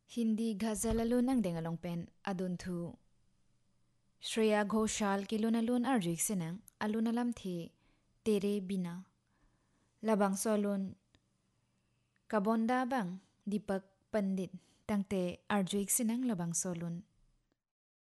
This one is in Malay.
Hindi ghazal alun ang dengalong pen adun thu. Shreya Ghoshal ki lun alun arjuik sinang alun alam thi tere bina. Labang solun kabonda bang Deepak Pandit tangte arjuik sinang labang solun.